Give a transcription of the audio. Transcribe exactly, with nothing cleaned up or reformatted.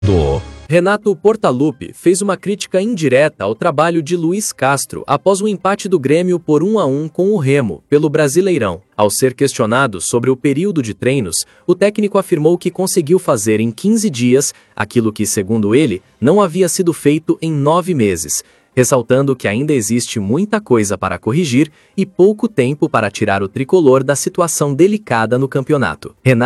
Renato Portaluppi fez uma crítica indireta ao trabalho de Luiz Castro após o empate do Grêmio por um a um com o Remo, pelo Brasileirão. Ao ser questionado sobre o período de treinos, o técnico afirmou que conseguiu fazer em quinze dias aquilo que, segundo ele, não havia sido feito em nove meses, ressaltando que ainda existe muita coisa para corrigir e pouco tempo para tirar o tricolor da situação delicada no campeonato. Renato